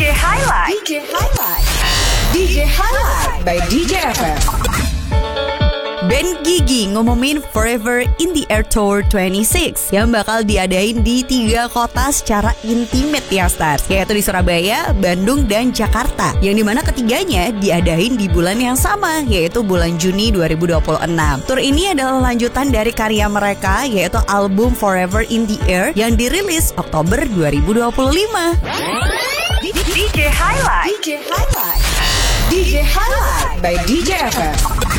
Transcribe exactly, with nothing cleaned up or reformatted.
J Highlight. D J Highlight. D J Highlight by D J F M. Band Gigi ngumumin Forever in the Air Tour twenty-six yang bakal diadain di tiga kota secara intimate ya Stars, yaitu di Surabaya, Bandung, dan Jakarta, yang dimana ketiganya diadain di bulan yang sama, yaitu bulan Juni dua ribu dua puluh enam. Tour ini adalah lanjutan dari karya mereka, yaitu album Forever in the Air yang dirilis Oktober dua ribu dua puluh lima. D J Highlight. D J Highlight. D J Highlight by D J F M.